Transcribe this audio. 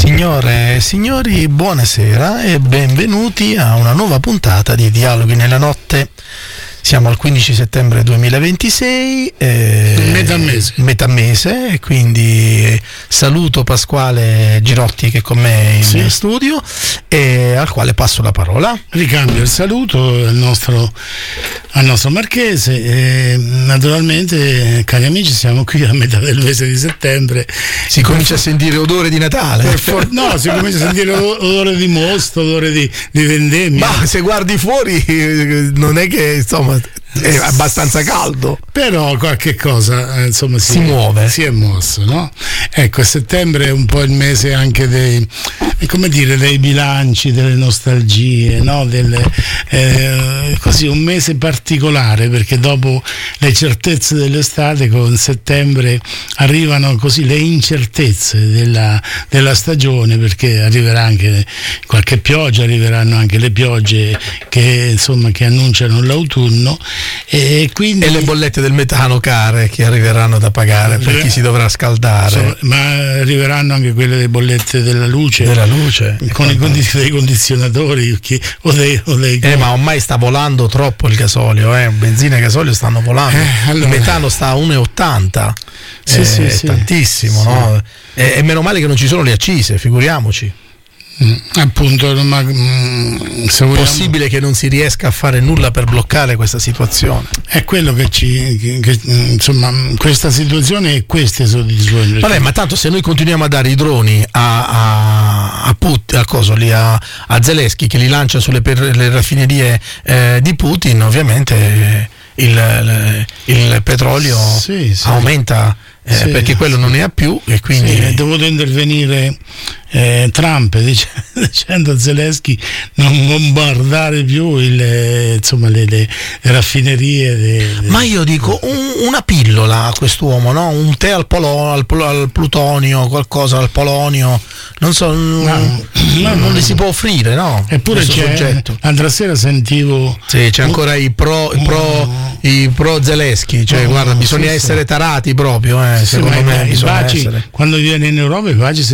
Signore e signori, buonasera e benvenuti a una nuova puntata di Dialoghi nella Notte. Siamo al 15 settembre 2026, metà mese, e quindi saluto Pasquale Girotti che è con me in studio e al quale passo la parola. Ricambio il saluto al nostro Marchese e naturalmente, cari amici, siamo qui a metà del mese di settembre. Si comincia a sentire odore di Natale. Si comincia a sentire odore di mosto, odore di vendemmia. Ma se guardi fuori non è che insomma è abbastanza caldo, però qualche cosa insomma si muove, si è mosso, no? Ecco, settembre è un po' il mese anche dei bilanci, delle nostalgie, no? Così un mese particolare, perché dopo le certezze dell'estate con settembre arrivano così le incertezze della stagione, perché arriverà anche qualche pioggia, arriveranno anche le piogge che annunciano l'autunno. E quindi le bollette del metano care che arriveranno da pagare per chi si dovrà scaldare, ma arriveranno anche quelle delle bollette della luce con i condizionatori ma ormai sta volando troppo il gasolio, benzina e gasolio stanno volando, il metano sta a 1,80, tantissimo, sì. No? E meno male che non ci sono le accise, figuriamoci. Appunto, ma se vogliamo, possibile che non si riesca a fare nulla per bloccare questa situazione. È quello che insomma, questa situazione e queste soddisfazioni. Vabbè, ma tanto se noi continuiamo a dare i droni a Zelensky, che li lancia sulle le raffinerie di Putin, ovviamente il petrolio aumenta. Perché quello non ne ha più, e quindi è dovuto intervenire Trump dicendo a Zelensky non bombardare più le raffinerie ma io dico una pillola a quest'uomo, no? Un tè al plutonio, qualcosa al polonio, non so, non li si può offrire, no? Eppure l'altra sera sentivo c'è ancora i pro Zelensky, cioè guarda, bisogna essere tarati proprio, secondo me bisogna essere. Quando viene in Europa i baci